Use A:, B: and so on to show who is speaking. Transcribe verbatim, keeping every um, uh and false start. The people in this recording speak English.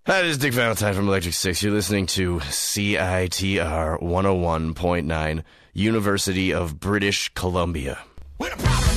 A: Hi, this is Dick Valentine from Electric Six. You're listening to C I T R one oh one point nine, University of British Columbia.
B: With a problem.